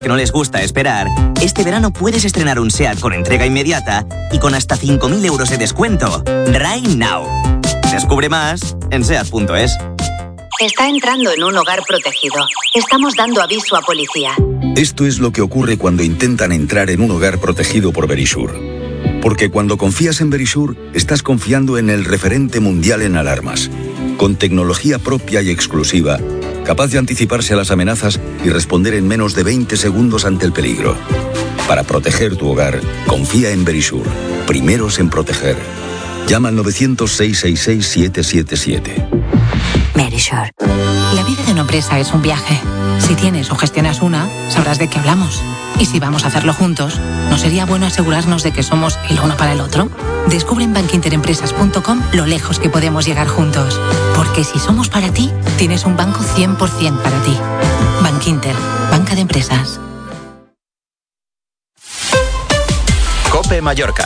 que no les gusta esperar, este verano puedes estrenar un SEAT con entrega inmediata y con hasta 5.000 euros de descuento. Right now. Descubre más en SEAT.es. Está entrando en un hogar protegido. Estamos dando aviso a policía. Esto es lo que ocurre cuando intentan entrar en un hogar protegido por Verisure. Porque cuando confías en Verisure, estás confiando en el referente mundial en alarmas. Con tecnología propia y exclusiva, capaz de anticiparse a las amenazas y responder en menos de 20 segundos ante el peligro. Para proteger tu hogar, confía en Verisure. Primeros en proteger. Llama al 900-666-777. Verisure. La vida de una empresa es un viaje. Si tienes o gestionas una, sabrás de qué hablamos. Y si vamos a hacerlo juntos, ¿no sería bueno asegurarnos de que somos el uno para el otro? Descubre en bankinterempresas.com lo lejos que podemos llegar juntos. Porque si somos para ti, tienes un banco 100% para ti. Bankinter, banca de empresas. COPE Mallorca.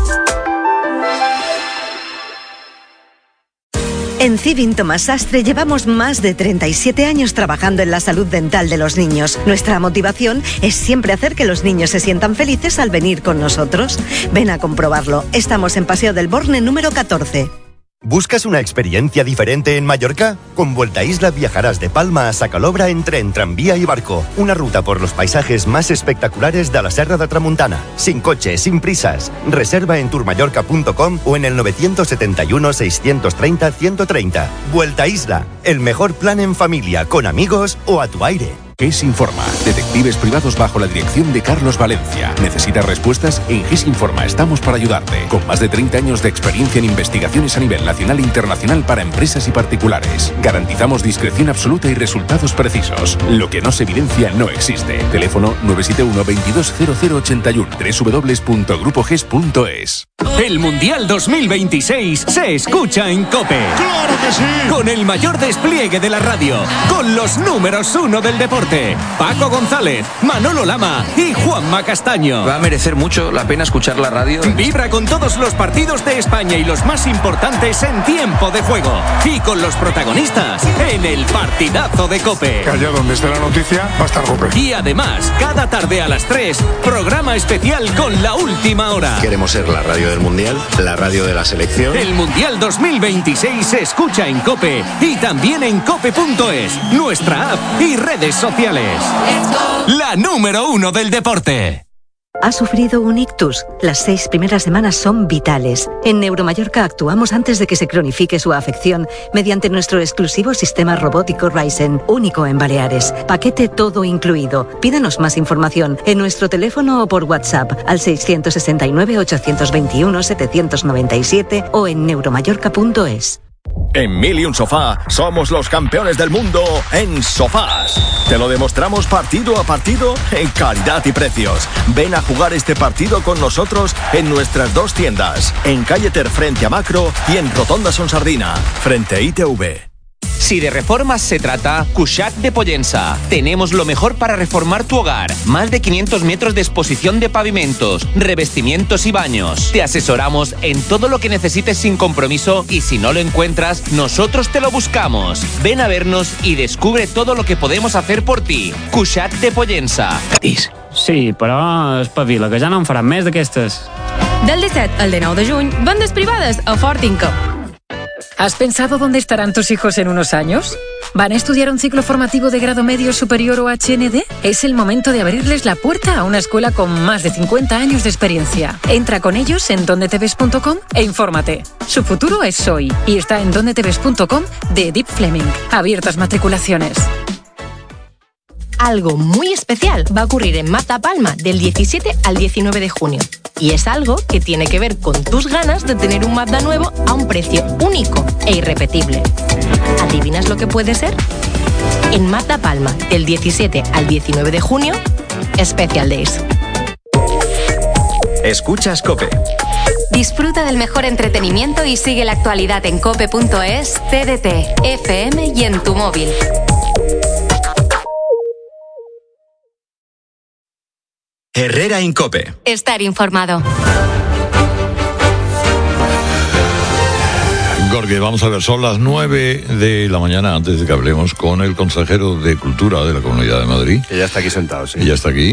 En Civin Tomás Sastre llevamos más de 37 años trabajando en la salud dental de los niños. Nuestra motivación es siempre hacer que los niños se sientan felices al venir con nosotros. Ven a comprobarlo. Estamos en Paseo del Borne número 14. ¿Buscas una experiencia diferente en Mallorca? Con Vuelta a Isla viajarás de Palma a Sacalobra en tren, tranvía y barco. Una ruta por los paisajes más espectaculares de la Serra de Tramuntana. Sin coche, sin prisas. Reserva en tourmallorca.com o en el 971-630-130. Vuelta a Isla, el mejor plan en familia, con amigos o a tu aire. GES Informa, detectives privados bajo la dirección de Carlos Valencia. ¿Necesitas respuestas? En GES Informa estamos para ayudarte. Con más de 30 años de experiencia en investigaciones a nivel nacional e internacional para empresas y particulares. Garantizamos discreción absoluta y resultados precisos. Lo que no se evidencia no existe. Teléfono 971-220081. www.grupoges.es. El Mundial 2026 se escucha en COPE. ¡Claro que sí! Con el mayor despliegue de la radio. Con los números 1 del deporte. Paco González, Manolo Lama y Juanma Castaño. Va a merecer mucho la pena escuchar la radio. Vibra con todos los partidos de España y los más importantes en tiempo de juego. Y con los protagonistas en el partidazo de COPE. Que allá donde esté la noticia va a estar COPE. Y además, cada tarde a las 3, programa especial con La Última Hora. Queremos ser la radio del Mundial, la radio de la selección. El Mundial 2026 se escucha en COPE y también en cope.es, nuestra app y redes sociales. La número 1 del deporte. ¿Ha sufrido un ictus? Las 6 primeras semanas son vitales. En Neuromallorca actuamos antes de que se cronifique su afección mediante nuestro exclusivo sistema robótico Ryzen, único en Baleares. Paquete todo incluido. Pídanos más información en nuestro teléfono o por WhatsApp al 669-821-797 o en neuromallorca.es. En Mil y un Sofá somos los campeones del mundo en sofás. Te lo demostramos partido a partido en calidad y precios. Ven a jugar este partido con nosotros en nuestras 2 tiendas, en Calle Ter frente a Macro y en Rotonda Son Sardina, frente a ITV. Si de reformas se trata, Cuixart de Pollença. Tenemos lo mejor para reformar tu hogar. Más de 500 metros de exposición de pavimentos, revestimientos y baños. Te asesoramos en todo lo que necesites sin compromiso y si no lo encuentras, nosotros te lo buscamos. Ven a vernos y descubre todo lo que podemos hacer por ti. Cuixart de Pollença. Sí, però espavila, que ja no en faran més d'aquestes. Del 17 al 19 de juny, vendes privades a Fortinca. ¿Has pensado dónde estarán tus hijos en unos años? ¿Van a estudiar un ciclo formativo de grado medio superior o HND? Es el momento de abrirles la puerta a una escuela con más de 50 años de experiencia. Entra con ellos en dondeteves.com e infórmate. Su futuro es hoy y está en dondeteves.com de Deep Fleming. Abiertas matriculaciones. Algo muy especial va a ocurrir en Mata Palma del 17 al 19 de junio. Y es algo que tiene que ver con tus ganas de tener un Mazda nuevo a un precio único e irrepetible. ¿Adivinas lo que puede ser? En Mata Palma, del 17 al 19 de junio, Special Days. Escuchas COPE. Disfruta del mejor entretenimiento y sigue la actualidad en cope.es, TDT, FM y en tu móvil. Herrera en COPE. Estar informado. Gorge, vamos a ver, son las 9 de la mañana, antes de que hablemos con el consejero de Cultura de la Comunidad de Madrid. Que ya está aquí sentado, sí. Y ya está aquí.